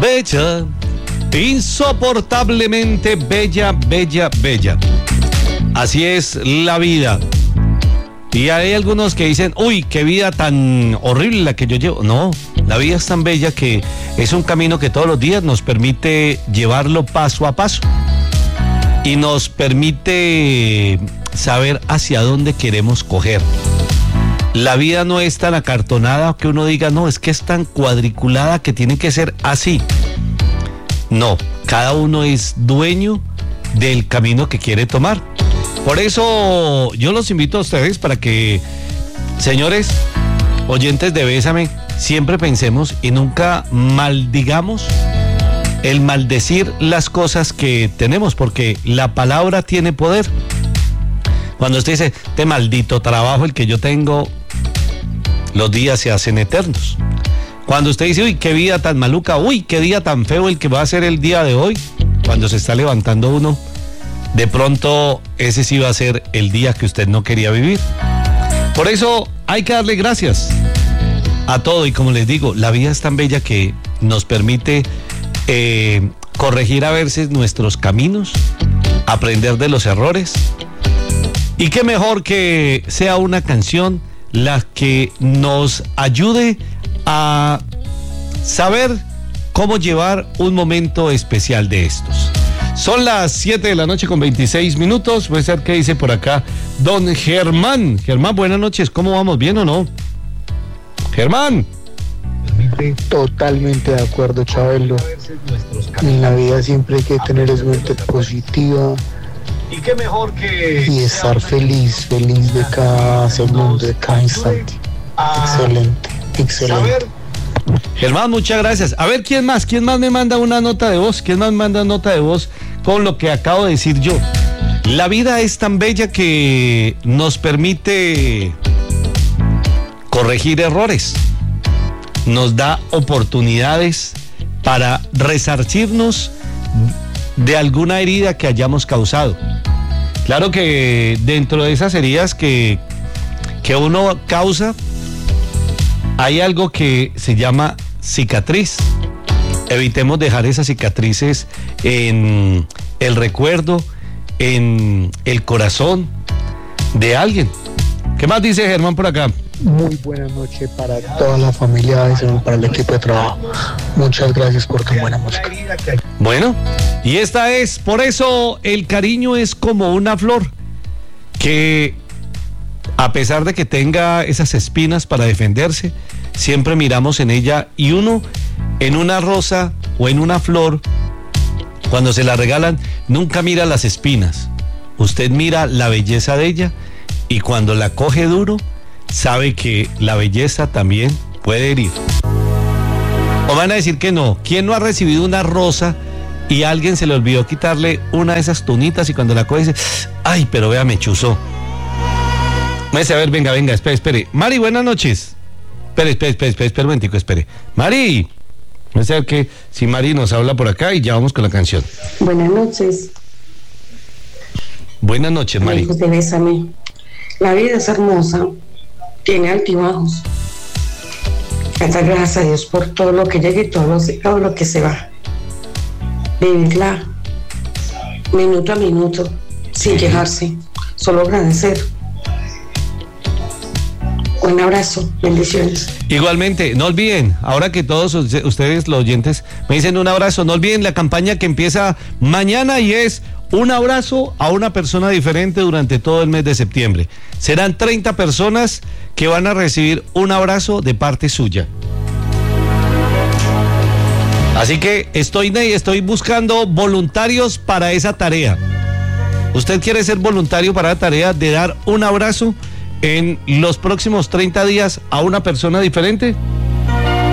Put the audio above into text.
bella, insoportablemente bella, bella, bella. Así es la vida. Y hay algunos que dicen, uy, qué vida tan horrible la que yo llevo. No, la vida es tan bella que es un camino que todos los días nos permite llevarlo paso a paso. Y nos permite saber hacia dónde queremos coger. La vida no es tan acartonada que uno diga, no, es que es tan cuadriculada que tiene que ser así. No, cada uno es dueño del camino que quiere tomar. Por eso yo los invito a ustedes para que, señores, oyentes de Bésame, siempre pensemos y nunca maldigamos el maldecir las cosas que tenemos, porque la palabra tiene poder. Cuando usted dice, este maldito trabajo el que yo tengo, los días se hacen eternos. Cuando usted dice, uy, qué vida tan maluca, uy, qué día tan feo el que va a ser el día de hoy, cuando se está levantando uno, de pronto ese sí va a ser el día que usted no quería vivir. Por eso hay que darle gracias a todo, y como les digo, la vida es tan bella que nos permite corregir a veces nuestros caminos, aprender de los errores, y qué mejor que sea una canción la que nos ayude a saber cómo llevar un momento especial de estos. Son las 7 de la noche con 26 minutos. Voy a ver qué dice por acá don Germán. Germán, buenas noches. ¿Cómo vamos? ¿Bien o no? Germán. Totalmente de acuerdo, Chabelo. En la vida siempre hay que tener esa mente positiva. Y qué mejor que... Y estar feliz de cada segundo, de cada instante. Excelente. Germán, muchas gracias. A ver, ¿quién más me manda una nota de voz? ¿Quién más me manda nota de voz con lo que acabo de decir yo? La vida es tan bella que nos permite corregir errores. Nos da oportunidades para resarcirnos de alguna herida que hayamos causado. Claro que dentro de esas heridas que uno causa, hay algo que se llama cicatriz. Evitemos dejar esas cicatrices en el recuerdo, en el corazón de alguien. ¿Qué más dice Germán por acá? Muy buena noche para toda la familia y para el equipo de trabajo. Muchas gracias por tu buena música. Bueno, y esta es, por eso el cariño es como una flor que, a pesar de que tenga esas espinas para defenderse, siempre miramos en ella, y uno en una rosa o en una flor, cuando se la regalan, nunca mira las espinas. Usted mira la belleza de ella, y cuando la coge duro, sabe que la belleza también puede herir. O van a decir que no. ¿Quién no ha recibido una rosa y a alguien se le olvidó quitarle una de esas tunitas, y cuando la coge dice, ay, pero vea, me chuzó? A ver, venga, espere. Mari, buenas noches. Espere un momentico, espere. Mari, vamos a ver que si Mari nos habla por acá y ya vamos con la canción. Buenas noches. Buenas noches, Mari. Hijos de Bésame. La vida es hermosa, tiene altibajos. Dar gracias a Dios por todo lo que llega y todo lo que se va. Vivirla minuto a minuto, sin quejarse, solo agradecer. Un abrazo, bendiciones. Igualmente, no olviden, ahora que todos ustedes, los oyentes, me dicen un abrazo, no olviden la campaña que empieza mañana, y es un abrazo a una persona diferente durante todo el mes de septiembre. Serán 30 personas que van a recibir un abrazo de parte suya. Así que estoy buscando voluntarios para esa tarea. ¿Usted quiere ser voluntario para la tarea de dar un abrazo en los próximos 30 días a una persona diferente?